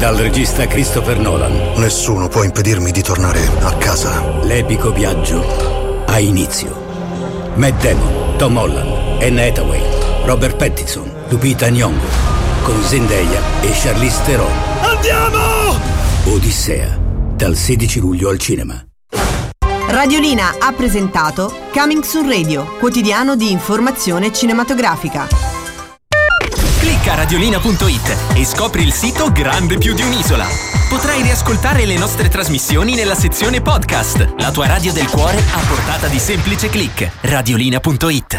Dal regista Christopher Nolan. Nessuno può impedirmi di tornare a casa. L'epico viaggio ha inizio. Matt Damon, Tom Holland, Anne Hathaway, Robert Pattinson, Lupita Nyong'o, con Zendaya e Charlize Theron. Andiamo! Odissea, dal 16 luglio al cinema. Radiolina ha presentato Coming Soon Radio, quotidiano di informazione cinematografica. Clicca radiolina.it e scopri il sito grande più di un'isola. Potrai riascoltare le nostre trasmissioni nella sezione podcast. La tua radio del cuore a portata di semplice click. Radiolina.it.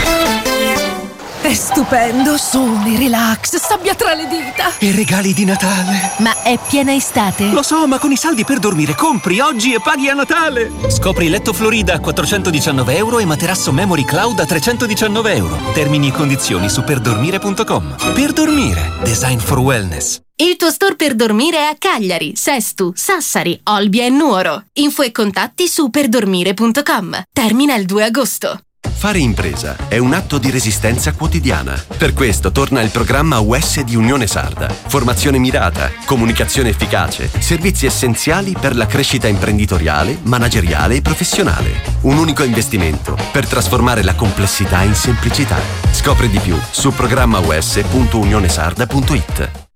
È stupendo, sole, relax, sabbia tra le dita. E regali di Natale. Ma è piena estate? Lo so, ma con i saldi per dormire compri oggi e paghi a Natale. Scopri letto Florida a €419 e materasso Memory Cloud a €319. Termini e condizioni su perdormire.com. Per dormire, design for wellness. Il tuo store per dormire è a Cagliari, Sestu, Sassari, Olbia e Nuoro. Info e contatti su perdormire.com. Termina il 2 agosto. Fare impresa è un atto di resistenza quotidiana. Per questo torna il programma US di Unione Sarda. Formazione mirata, comunicazione efficace, servizi essenziali per la crescita imprenditoriale, manageriale e professionale. Un unico investimento per trasformare la complessità in semplicità. Scopri di più su programmaus.unionesarda.it.